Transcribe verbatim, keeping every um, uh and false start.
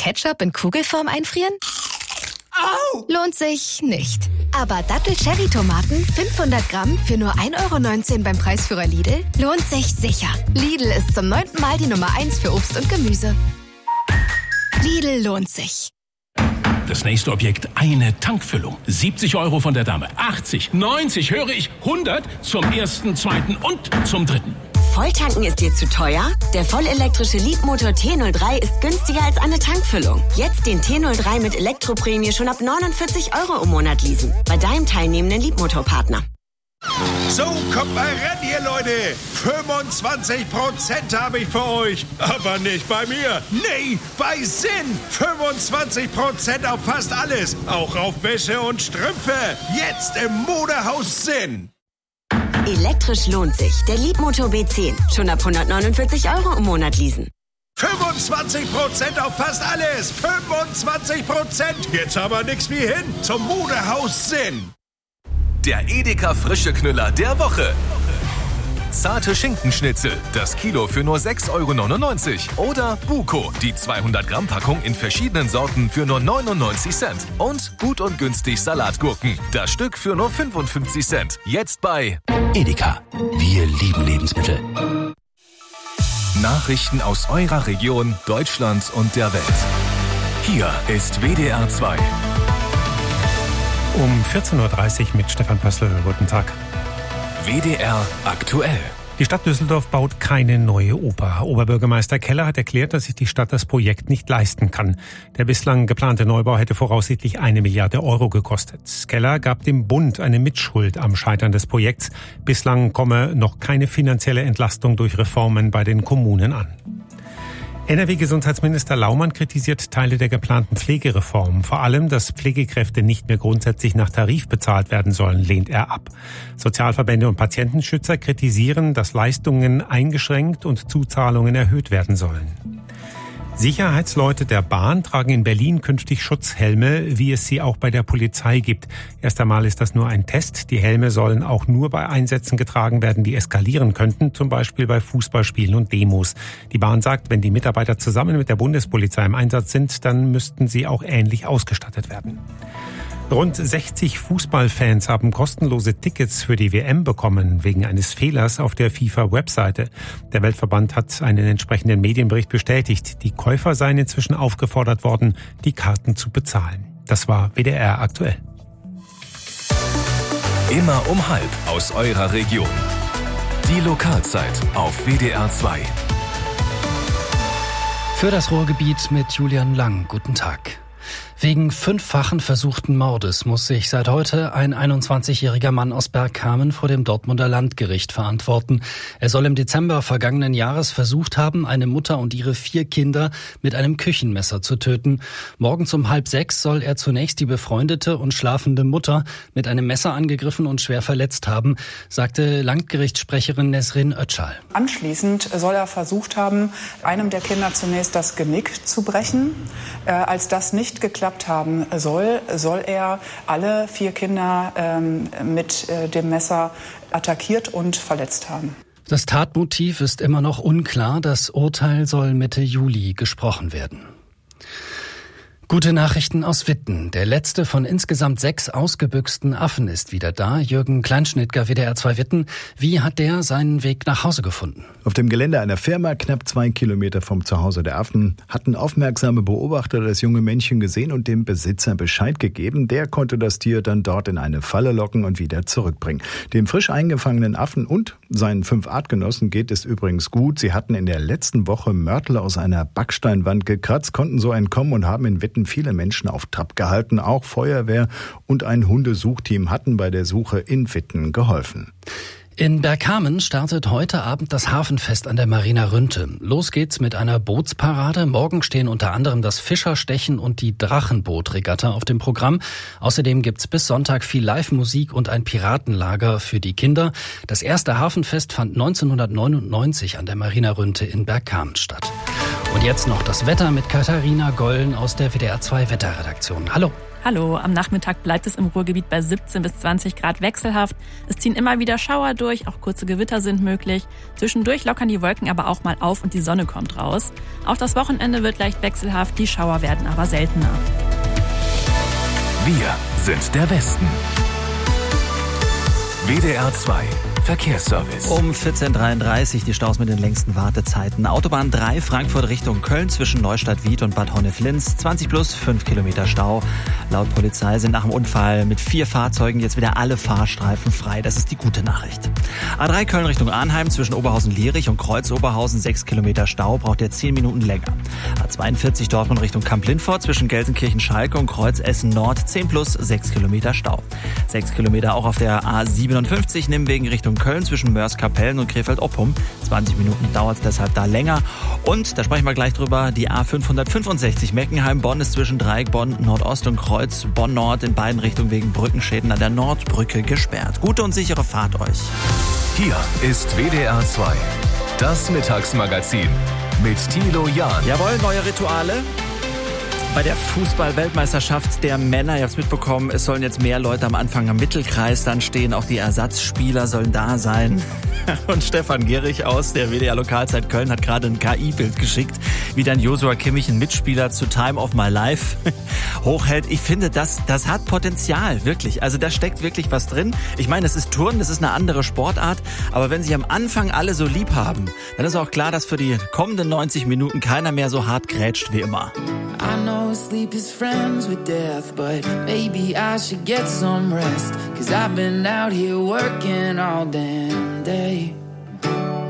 Ketchup in Kugelform einfrieren? Au! Lohnt sich nicht. Aber Dattel-Cherry-Tomaten fünfhundert Gramm für nur ein Euro neunzehn beim Preisführer Lidl lohnt sich sicher. Lidl ist zum neunten Mal die Nummer eins für Obst und Gemüse. Lidl lohnt sich. Das nächste Objekt, eine Tankfüllung. siebzig Euro von der Dame. achtzig, neunzig, höre ich, hundert zum ersten, zweiten und zum dritten. Volltanken ist dir zu teuer? Der vollelektrische Leapmotor T null drei ist günstiger als eine Tankfüllung. Jetzt den T null drei mit Elektroprämie schon ab neunundvierzig Euro im Monat leasen. Bei deinem teilnehmenden Leapmotor-Partner. So, kommt mal ran hier, Leute. fünfundzwanzig Prozent habe ich für euch. Aber nicht bei mir. Nee, bei Sinn. fünfundzwanzig Prozent auf fast alles. Auch auf Wäsche und Strümpfe. Jetzt im Modehaus Sinn. Elektrisch lohnt sich. Der Leapmotor B zehn. Schon ab hundertneunundvierzig Euro im Monat leasen. fünfundzwanzig Prozent auf fast alles. fünfundzwanzig Prozent. Jetzt aber nix wie hin zum Modehaus Sinn. Der Edeka Frische Knüller der Woche. Zarte Schinkenschnitzel, das Kilo für nur sechs Euro neunundneunzig. Oder Buko, die zweihundert Gramm Packung in verschiedenen Sorten für nur neunundneunzig Cent. Und gut und günstig Salatgurken, das Stück für nur fünfundfünfzig Cent. Jetzt bei Edeka. Wir lieben Lebensmittel. Nachrichten aus eurer Region, Deutschland und der Welt. Hier ist W D R zwei. Um vierzehn Uhr dreißig mit Stefan Pössl. Guten Tag. W D R aktuell. Die Stadt Düsseldorf baut keine neue Oper. Oberbürgermeister Keller hat erklärt, dass sich die Stadt das Projekt nicht leisten kann. Der bislang geplante Neubau hätte voraussichtlich eine Milliarde Euro gekostet. Keller gab dem Bund eine Mitschuld am Scheitern des Projekts. Bislang komme noch keine finanzielle Entlastung durch Reformen bei den Kommunen an. N R W-Gesundheitsminister Laumann kritisiert Teile der geplanten Pflegereform. Vor allem, dass Pflegekräfte nicht mehr grundsätzlich nach Tarif bezahlt werden sollen, lehnt er ab. Sozialverbände und Patientenschützer kritisieren, dass Leistungen eingeschränkt und Zuzahlungen erhöht werden sollen. Sicherheitsleute der Bahn tragen in Berlin künftig Schutzhelme, wie es sie auch bei der Polizei gibt. Erst einmal ist das nur ein Test. Die Helme sollen auch nur bei Einsätzen getragen werden, die eskalieren könnten, zum Beispiel bei Fußballspielen und Demos. Die Bahn sagt, wenn die Mitarbeiter zusammen mit der Bundespolizei im Einsatz sind, dann müssten sie auch ähnlich ausgestattet werden. Rund sechzig Fußballfans haben kostenlose Tickets für die W M bekommen, wegen eines Fehlers auf der FIFA-Webseite. Der Weltverband hat einen entsprechenden Medienbericht bestätigt. Die Käufer seien inzwischen aufgefordert worden, die Karten zu bezahlen. Das war W D R aktuell. Immer um halb aus eurer Region. Die Lokalzeit auf W D R zwei. Für das Ruhrgebiet mit Julian Lang. Guten Tag. Wegen fünffachen versuchten Mordes muss sich seit heute ein einundzwanzigjähriger Mann aus Bergkamen vor dem Dortmunder Landgericht verantworten. Er soll im Dezember vergangenen Jahres versucht haben, eine Mutter und ihre vier Kinder mit einem Küchenmesser zu töten. Morgens um halb sechs soll er zunächst die befreundete und schlafende Mutter mit einem Messer angegriffen und schwer verletzt haben, sagte Landgerichtssprecherin Nesrin Özcal. Anschließend soll er versucht haben, einem der Kinder zunächst das Genick zu brechen. Äh, als das nicht geklappt haben soll, soll er alle vier Kinder ähm, mit äh, dem Messer attackiert und verletzt haben. Das Tatmotiv ist immer noch unklar. Das Urteil soll Mitte Juli gesprochen werden. Gute Nachrichten aus Witten. Der letzte von insgesamt sechs ausgebüxten Affen ist wieder da. Jürgen Kleinschnittger, W D R zwei Witten. Wie hat der seinen Weg nach Hause gefunden? Auf dem Gelände einer Firma, knapp zwei Kilometer vom Zuhause der Affen, hatten aufmerksame Beobachter das junge Männchen gesehen und dem Besitzer Bescheid gegeben. Der konnte das Tier dann dort in eine Falle locken und wieder zurückbringen. Dem frisch eingefangenen Affen und seinen fünf Artgenossen geht es übrigens gut. Sie hatten in der letzten Woche Mörtel aus einer Backsteinwand gekratzt, konnten so entkommen und haben in Witten viele Menschen auf Trab gehalten. Auch Feuerwehr und ein Hundesuchteam hatten bei der Suche in Witten geholfen. In Bergkamen startet heute Abend das Hafenfest an der Marina Rünte. Los geht's mit einer Bootsparade. Morgen stehen unter anderem das Fischerstechen und die Drachenbootregatta auf dem Programm. Außerdem gibt's bis Sonntag viel Live-Musik und ein Piratenlager für die Kinder. Das erste Hafenfest fand neunzehnhundertneunundneunzig an der Marina Rünte in Bergkamen statt. Und jetzt noch das Wetter mit Katharina Gollen aus der W D R zwei Wetterredaktion. Hallo. Hallo, am Nachmittag bleibt es im Ruhrgebiet bei siebzehn bis zwanzig Grad wechselhaft. Es ziehen immer wieder Schauer durch, auch kurze Gewitter sind möglich. Zwischendurch lockern die Wolken aber auch mal auf und die Sonne kommt raus. Auch das Wochenende wird leicht wechselhaft, die Schauer werden aber seltener. Wir sind der Westen. W D R zwei Verkehrsservice. Um vierzehn Uhr dreiunddreißig die Staus mit den längsten Wartezeiten. Autobahn drei Frankfurt Richtung Köln zwischen Neustadt-Wied und Bad Honnef-Linz. zwanzig plus, fünf Kilometer Stau. Laut Polizei sind nach dem Unfall mit vier Fahrzeugen jetzt wieder alle Fahrstreifen frei. Das ist die gute Nachricht. A drei Köln Richtung Arnheim zwischen Oberhausen-Lierich und Kreuz-Oberhausen. sechs Kilometer Stau, braucht ihr zehn Minuten länger. A zweiundvierzig Dortmund Richtung Kamp-Lindfort zwischen Gelsenkirchen-Schalke und Kreuz-Essen-Nord. zehn plus, sechs Kilometer Stau. sechs Kilometer auch auf der A siebenundfünfzig Nimwegen Richtung Köln zwischen Mörs-Kapellen und Krefeld-Oppum. zwanzig Minuten dauert es deshalb da länger. Und, da sprechen wir gleich drüber, die A fünfhundertfünfundsechzig Meckenheim-Bonn ist zwischen Dreieck Bonn Nordost und Kreuz Bonn Nord in beiden Richtungen wegen Brückenschäden an der Nordbrücke gesperrt. Gute und sichere Fahrt euch. Hier ist W D R zwei, das Mittagsmagazin mit Thilo Jahn. Jawohl, neue Rituale. Bei der Fußball-Weltmeisterschaft der Männer, ihr habt es mitbekommen, es sollen jetzt mehr Leute am Anfang am Mittelkreis dann stehen, auch die Ersatzspieler sollen da sein. Und Stefan Gehrig aus der W D R-Lokalzeit Köln hat gerade ein K I-Bild geschickt, wie dann Joshua Kimmich, ein Mitspieler zu Time of My Life, hochhält. Ich finde, das, das hat Potenzial, wirklich. Also da steckt wirklich was drin. Ich meine, es ist Turnen, das ist eine andere Sportart, aber wenn sich am Anfang alle so lieb haben, dann ist auch klar, dass für die kommenden neunzig Minuten keiner mehr so hart grätscht wie immer. I know sleep is friends with death, but maybe I should get some rest, 'cause I've been out here working all damn day.